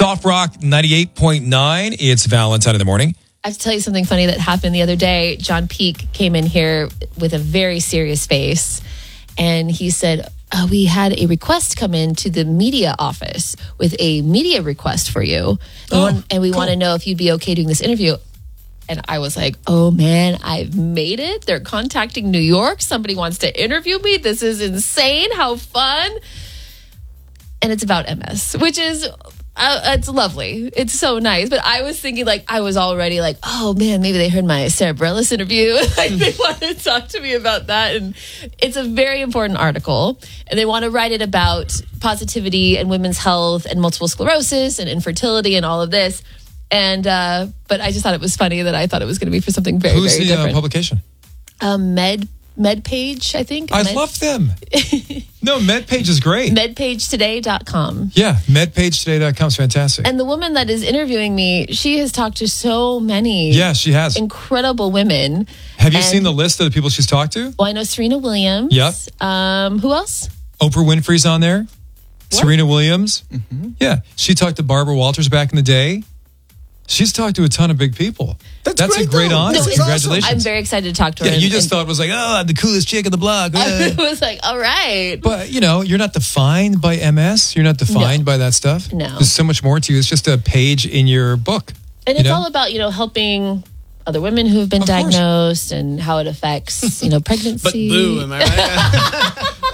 Soft Rock 98.9. It's Valentine in the morning. I have to tell you something funny that happened the other day. John Peake came in here with a very serious face, and he said, we had a request come in to the media office with a media request for you. And we want to know if you'd be okay doing this interview. And I was like, oh man, I've made it. They're contacting New York. Somebody wants to interview me. This is insane. How fun. And it's about MS, which is... it's lovely. It's so nice. But I was thinking, I was already like, oh man, maybe they heard my Sarah Bareilles interview. They want to talk to me about that. And it's a very important article. And they want to write it about positivity and women's health and multiple sclerosis and infertility and all of this. And, but I just thought it was funny that I thought it was going to be for something very, Who's very the different. Publication? MedPage, I think. I love them. No, MedPage is great. MedPageToday.com. Yeah, MedPageToday.com is fantastic. And the woman that is interviewing me, she has talked to so many she has. incredible women. Have you seen the list of the people she's talked to? Well, I know Serena Williams. Yep. Who else? Oprah Winfrey's on there. What? Serena Williams. Mm-hmm. Yeah. She talked to Barbara Walters back in the day. She's talked to a ton of big people. That's a great honor. Congratulations. Awesome. I'm very excited to talk to her. Yeah, you just thought it was like, I'm the coolest chick on the block. I was like, all right. But, you're not defined by MS. You're not defined by that stuff. No. There's so much more to you. It's just a page in your book. And it's all about, helping other women who have been diagnosed and how it affects, pregnancy. But boo, am I right?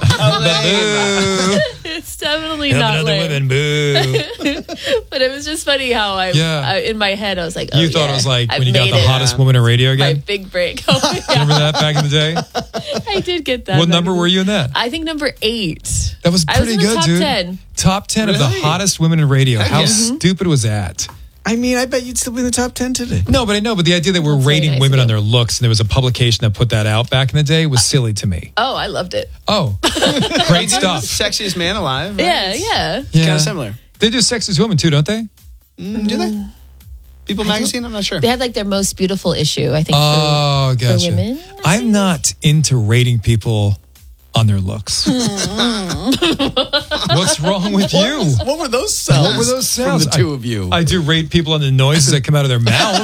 Boo. It's definitely not other women, boo. But it was just funny how in my head, I was like, you thought it was like when you got the hottest woman in radio again? My big break. Oh, Remember that back in the day? I did get that. What number were you in that? I think number 8. That was pretty good, top dude. 10. Top 10 of the hottest women in radio. How stupid was that? I mean, I bet you'd still be in the top 10 today. No, but the idea that we're rating women on their looks, and there was a publication that put that out back in the day, was silly to me. Oh, I loved it. Oh, great stuff. Sexiest man alive. Right? Yeah. It's kind of similar. They do Sexiest Woman too, don't they? Do they? People Magazine? I'm not sure. They had their most beautiful issue, I think, gotcha. for women. I'm not into rating people on their looks. What's wrong with you? What were those sounds? What were those sounds? From the two of you? I do rate people on the noises that come out of their mouth.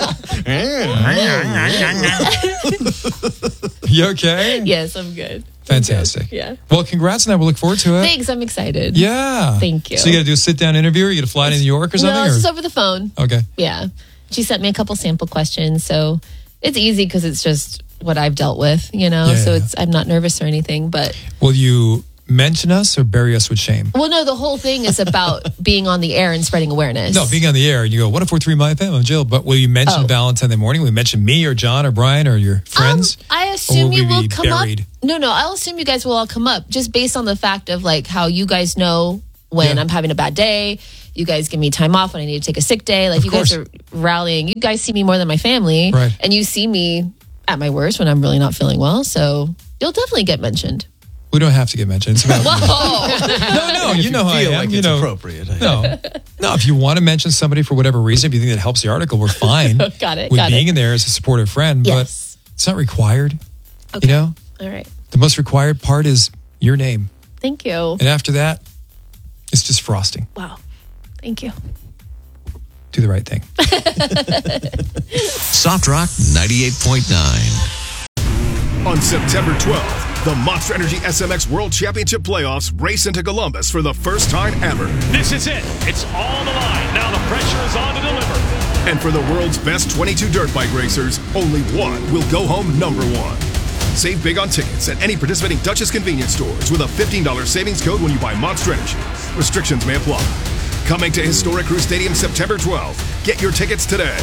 You okay? Yes, I'm good. Fantastic. Yeah. Well, congrats on that. We'll look forward to it. Thanks. I'm excited. Yeah. Thank you. So you got to do a sit-down interview, or you got to fly to New York or something? No, it's just over the phone. Okay. Yeah. She sent me a couple sample questions, so it's easy because it's just what I've dealt with, so I'm not nervous or anything, but... Will you mention us or bury us with shame? Well, no, the whole thing is about being on the air and spreading awareness. No, being on the air and you go, 104.3 My FM, I'm Jill, but will you mention Valentine in the morning? Will you mention me or John or Brian or your friends? I assume you will come buried? up. No, I'll assume you guys will all come up just based on the fact of how you guys know when I'm having a bad day. You guys give me time off when I need to take a sick day. You guys are rallying. You guys see me more than my family. Right. And you see me at my worst when I'm really not feeling well. So you'll definitely get mentioned. We don't have to get mentioned. It's about Whoa. No, you know how I am. Like it's appropriate. No, if you want to mention somebody for whatever reason, if you think that helps the article, we're fine. Got it. With being in there as a supportive friend, yes. But it's not required. Okay. All right. The most required part is your name. Thank you. And after that, it's just frosting. Wow. Thank you. Do the right thing. Soft Rock 98.9. On September 12th, the Monster Energy SMX World Championship Playoffs race into Columbus for the first time ever. This is it. It's all on the line. Now the pressure is on to deliver. And for the world's best 22 dirt bike racers, only one will go home number one. Save big on tickets at any participating Duchess convenience stores with a $15 savings code when you buy Monster Energy. Restrictions may apply. Coming to Historic Crew Stadium September 12th. Get your tickets today.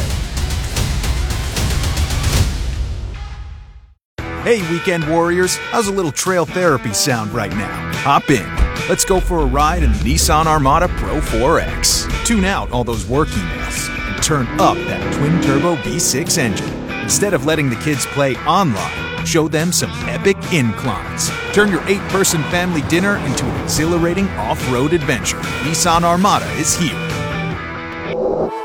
Hey, weekend warriors, how's a little trail therapy sound right now? Hop in. Let's go for a ride in the Nissan Armada Pro 4X. Tune out all those work emails and turn up that twin-turbo V6 engine. Instead of letting the kids play online, show them some epic inclines. Turn your 8-person family dinner into an exhilarating off-road adventure. Nissan Armada is here.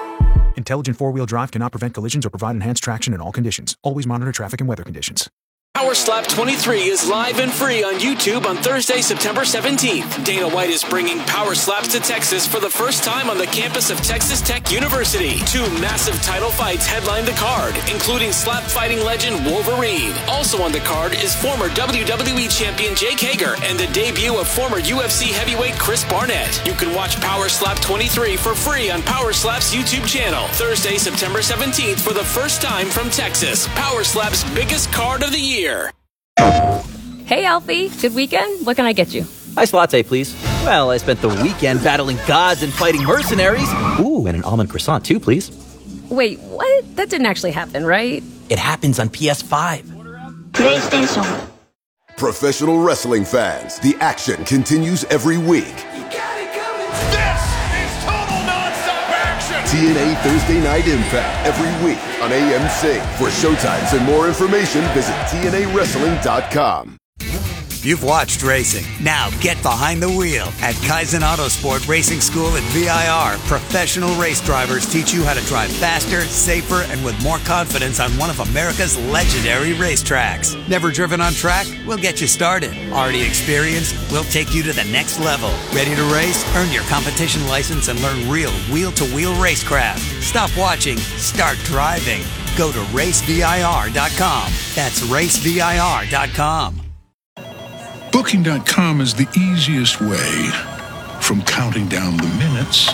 Intelligent four-wheel drive cannot prevent collisions or provide enhanced traction in all conditions. Always monitor traffic and weather conditions. Power Slap 23 is live and free on YouTube on Thursday, September 17th. Dana White is bringing Power Slaps to Texas for the first time on the campus of Texas Tech University. 2 massive title fights headline the card, including slap fighting legend Wolverine. Also on the card is former WWE champion Jake Hager and the debut of former UFC heavyweight Chris Barnett. You can watch Power Slap 23 for free on Power Slap's YouTube channel. Thursday, September 17th for the first time from Texas. Power Slap's biggest card of the year. Hey, Alfie. Good weekend? What can I get you? Iced latte, please. Well, I spent the weekend battling gods and fighting mercenaries. Ooh, and an almond croissant, too, please. Wait, what? That didn't actually happen, right? It happens on PS5. PlayStation. Professional wrestling fans, the action continues every week. This is total nonstop action. TNA Thursday Night Impact every week on AMC. For showtimes and more information, visit TNAWrestling.com. You've watched racing. Now get behind the wheel. At Kaizen Autosport Racing School at VIR, professional race drivers teach you how to drive faster, safer, and with more confidence on one of America's legendary racetracks. Never driven on track? We'll get you started. Already experienced? We'll take you to the next level. Ready to race? Earn your competition license and learn real wheel-to-wheel racecraft. Stop watching. Start driving. Go to racevir.com. That's racevir.com. Booking.com is the easiest way from counting down the minutes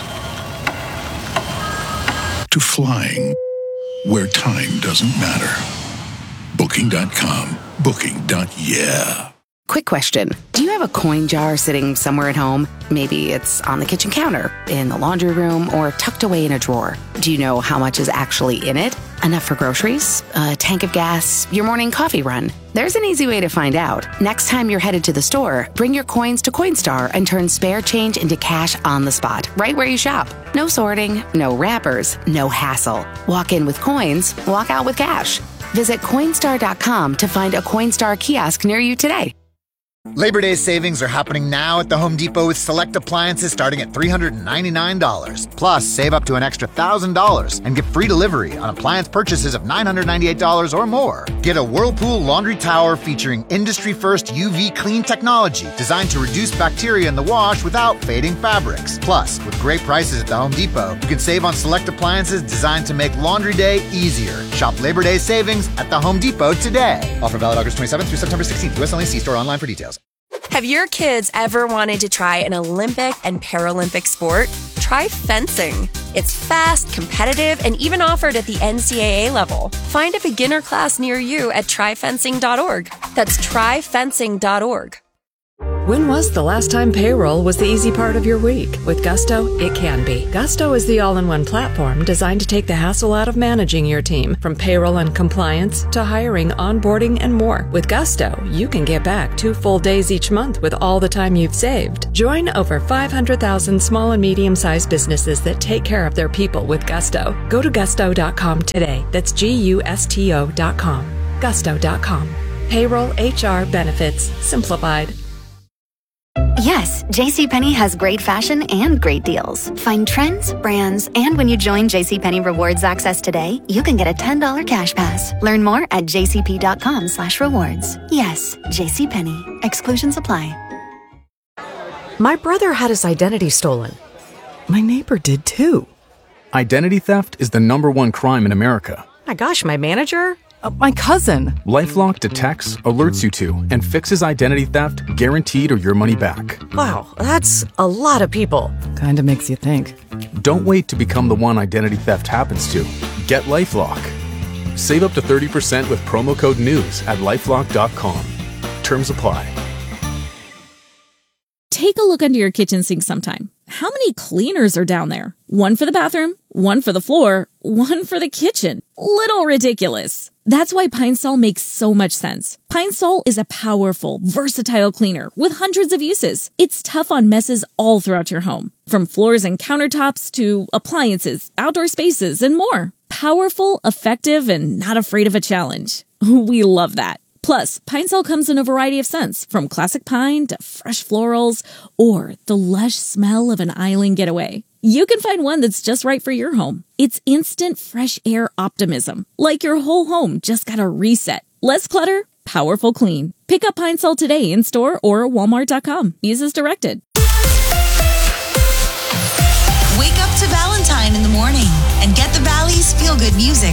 to flying where time doesn't matter. Booking.com. Booking.yeah. Quick question. Do you have a coin jar sitting somewhere at home? Maybe it's on the kitchen counter, in the laundry room, or tucked away in a drawer. Do you know how much is actually in it? Enough for groceries, a tank of gas, your morning coffee run? There's an easy way to find out. Next time you're headed to the store, bring your coins to Coinstar and turn spare change into cash on the spot, right where you shop. No sorting, no wrappers, no hassle. Walk in with coins, walk out with cash. Visit Coinstar.com to find a Coinstar kiosk near you today. Labor Day savings are happening now at the Home Depot with select appliances starting at $399. Plus, save up to an extra $1,000 and get free delivery on appliance purchases of $998 or more. Get a Whirlpool laundry tower featuring industry-first UV clean technology designed to reduce bacteria in the wash without fading fabrics. Plus, with great prices at the Home Depot, you can save on select appliances designed to make laundry day easier. Shop Labor Day savings at the Home Depot today. Offer valid August 27th through September 16th. US only. See store online for details. Have your kids ever wanted to try an Olympic and Paralympic sport? Try fencing. It's fast, competitive, and even offered at the NCAA level. Find a beginner class near you at tryfencing.org. That's tryfencing.org. When was the last time payroll was the easy part of your week? With Gusto, it can be. Gusto is the all-in-one platform designed to take the hassle out of managing your team, from payroll and compliance to hiring, onboarding, and more. With Gusto, you can get back 2 full days each month with all the time you've saved. Join over 500,000 small and medium-sized businesses that take care of their people with Gusto. Go to gusto.com today. That's GUSTO.com. Gusto.com. Payroll, HR, benefits, simplified. Yes, JCPenney has great fashion and great deals. Find trends, brands, and when you join JCPenney Rewards Access today, you can get a $10 cash pass. Learn more at jcp.com/rewards. Yes, JCPenney. Exclusions apply. My brother had his identity stolen. My neighbor did too. Identity theft is the #1 crime in America. My gosh, my manager? My cousin. LifeLock detects, alerts you to, and fixes identity theft guaranteed or your money back. Wow, that's a lot of people. Kinda makes you think. Don't wait to become the one identity theft happens to. Get LifeLock. Save up to 30% with promo code NEWS at LifeLock.com. Terms apply. Take a look under your kitchen sink sometime. How many cleaners are down there? One for the bathroom, one for the floor, one for the kitchen. Little ridiculous. That's why Pine Sol makes so much sense. Pine Sol is a powerful, versatile cleaner with hundreds of uses. It's tough on messes all throughout your home, from floors and countertops to appliances, outdoor spaces, and more. Powerful, effective, and not afraid of a challenge. We love that. Plus, Pine Sol comes in a variety of scents, from classic pine to fresh florals, or the lush smell of an island getaway. You can find one that's just right for your home. It's instant fresh air optimism, like your whole home just got a reset. Less clutter, Powerful clean. Pick up Pine Sol today in store or walmart.com. Use as directed. Wake up to Valentine in the morning and get the Valley's feel-good music